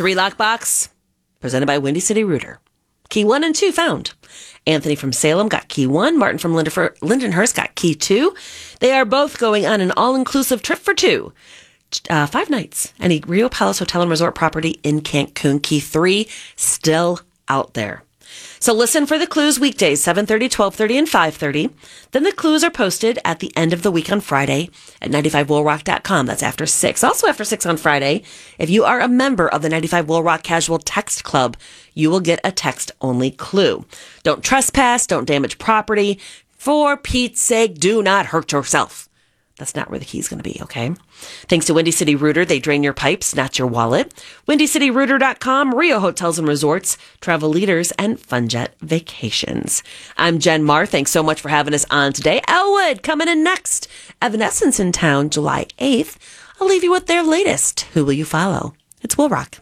3 Lockbox, presented by Windy City Rooter. Key 1 and 2 found. Anthony from Salem got key 1. Martin from Lindenhurst got key 2. They are both going on an all-inclusive trip for 2. 5 nights. And a Rio Palace Hotel and Resort property in Cancun. Key 3 still out there. So listen for the clues weekdays, 7:30, 12:30, and 5:30. Then the clues are posted at the end of the week on Friday at 95willrock.com. That's after 6. Also after 6 on Friday, if you are a member of the 95 Will Rock Casual Text Club, you will get a text-only clue. Don't trespass. Don't damage property. For Pete's sake, do not hurt yourself. That's not where the key is going to be, okay? Thanks to Windy City Rooter, they drain your pipes, not your wallet. WindyCityRooter.com, Rio Hotels and Resorts, Travel Leaders, and FunJet Vacations. I'm Jen Marr. Thanks so much for having us on today. Elwood coming in next. Evanescence in town, July 8th. I'll leave you with their latest. Who will you follow? It's Will Rock.